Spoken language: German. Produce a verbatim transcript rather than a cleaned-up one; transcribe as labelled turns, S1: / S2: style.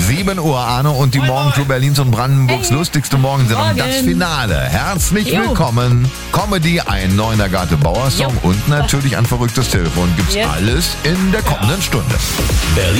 S1: sieben Uhr, Arno und die Morgencrew Berlins und Brandenburgs
S2: Hey.
S1: lustigste Morgensendung.
S2: Morgen.
S1: Das Finale. Herzlich
S2: Jo.
S1: willkommen. Comedy, ein neuer Garte Bauer Song
S2: Jo.
S1: und natürlich ein verrücktes Telefon. Gibt's
S2: Ja.
S1: alles in der kommenden Stunde.